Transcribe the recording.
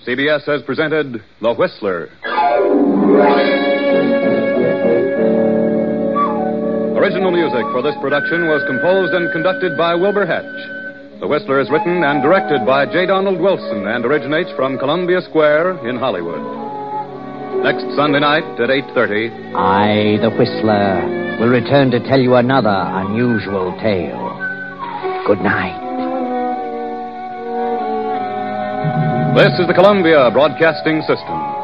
CBS has presented The Whistler. Original music for this production was composed and conducted by Wilbur Hatch. The Whistler is written and directed by J. Donald Wilson and originates from Columbia Square in Hollywood. Next Sunday night at 8:30... I, the Whistler, will return to tell you another unusual tale. Good night. This is the Columbia Broadcasting System.